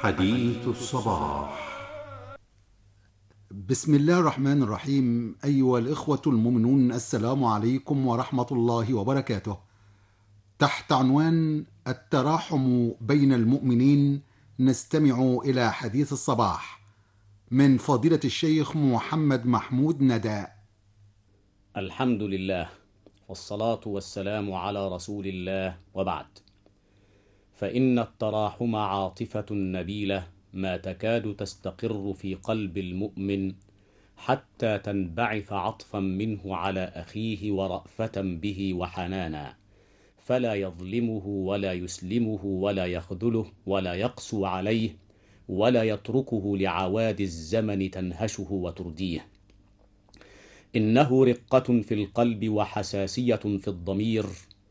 حديث الصباح. بسم الله الرحمن الرحيم. أيها الإخوة المؤمنون، السلام عليكم ورحمة الله وبركاته. تحت عنوان التراحم بين المؤمنين نستمع إلى حديث الصباح من فضيلة الشيخ محمد محمود نداء. الحمد لله، والصلاة والسلام على رسول الله، وبعد. فإن التراحم عاطفة نبيلة ما تكاد تستقر في قلب المؤمن حتى تنبعث عطفا منه على أخيه ورأفة به وحنانا، فلا يظلمه ولا يسلمه ولا يخذله ولا يقسو عليه ولا يتركه لعواد الزمن تنهشه وترديه. إنه رقة في القلب وحساسية في الضمير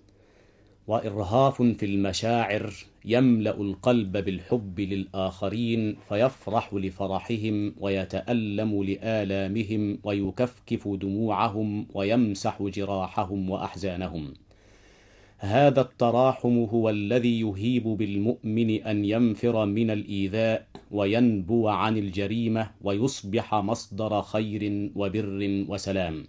وإرهاف في المشاعر يملأ القلب بالحب للآخرين، فيفرح لفرحهم ويتألم لآلامهم ويكفكف دموعهم ويمسح جراحهم وأحزانهم. هذا التراحم هو الذي يهيب بالمؤمن أن ينفر من الإيذاء وينبو عن الجريمة ويصبح مصدر خير وبر وسلام.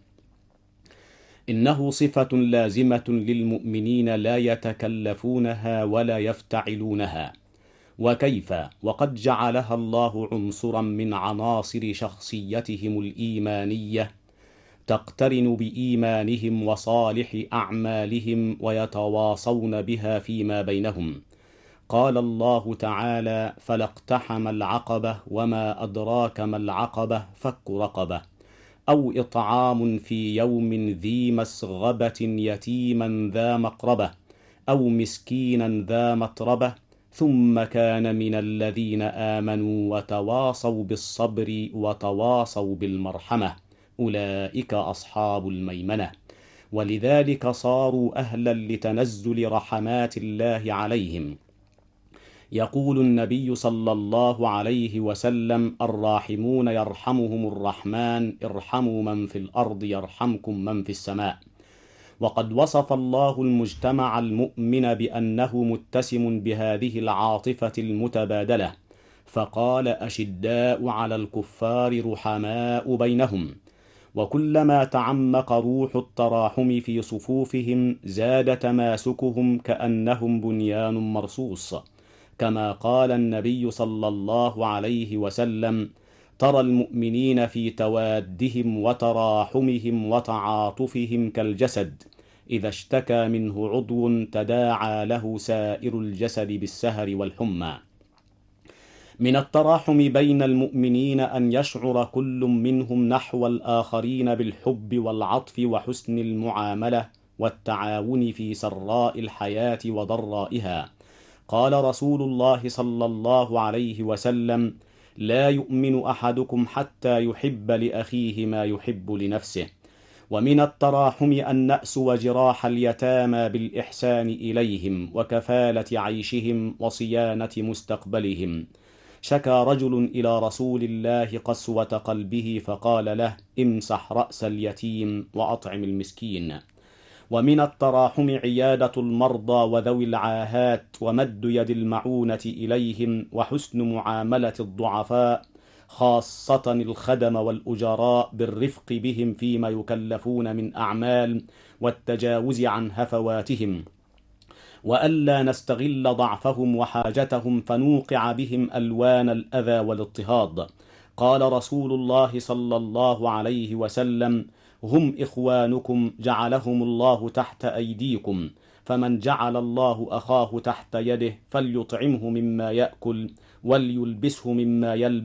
إنه صفة لازمة للمؤمنين لا يتكلفونها ولا يفتعلونها. وكيف وقد جعلها الله عنصرا من عناصر شخصيتهم الإيمانية تقترن بإيمانهم وصالح أعمالهم ويتواصون بها فيما بينهم. قال الله تعالى: فلا اقتحم العقبة وما أدراك ما العقبة فك رقبة أو إطعام في يوم ذي مسغبة يتيما ذا مقربة أو مسكينا ذا متربة ثم كان من الذين آمنوا وتواصوا بالصبر وتواصوا بالمرحمة أولئك أصحاب الميمنة. ولذلك صاروا أهلا لتنزل رحمات الله عليهم. يقول النبي صلى الله عليه وسلم: الراحمون يرحمهم الرحمن، ارحموا من في الأرض يرحمكم من في السماء. وقد وصف الله المجتمع المؤمن بأنه متسم بهذه العاطفة المتبادلة، فقال: أشداء على الكفار رحماء بينهم. وكلما تعمق روح التراحم في صفوفهم زاد تماسكهم كأنهم بنيان مرصوص، كما قال النبي صلى الله عليه وسلم: ترى المؤمنين في توادهم وتراحمهم وتعاطفهم كالجسد إذا اشتكى منه عضو تداعى له سائر الجسد بالسهر والحمى. من التراحم بين المؤمنين أن يشعر كل منهم نحو الآخرين بالحب والعطف وحسن المعاملة والتعاون في سراء الحياة وضرائها. قال رسول الله صلى الله عليه وسلم: لا يؤمن أحدكم حتى يحب لأخيه ما يحب لنفسه. ومن التراحم أن نأسو جراح اليتامى بالإحسان إليهم وكفالة عيشهم وصيانة مستقبلهم. شكى رجل إلى رسول الله قسوة قلبه فقال له: امسح رأس اليتيم وأطعم المسكين. ومن التراحم عيادة المرضى وذوي العاهات ومد يد المعونة إليهم وحسن معاملة الضعفاء، خاصة الخدم والأجراء، بالرفق بهم فيما يكلفون من أعمال والتجاوز عن هفواتهم، وألا نستغل ضعفهم وحاجتهم فنوقع بهم ألوان الأذى والاضطهاد. قال رسول الله صلى الله عليه وسلم: هم إخوانكم جعلهم الله تحت أيديكم، فمن جعل الله أخاه تحت يده فليطعمه مما يأكل وليلبسه مما يلبس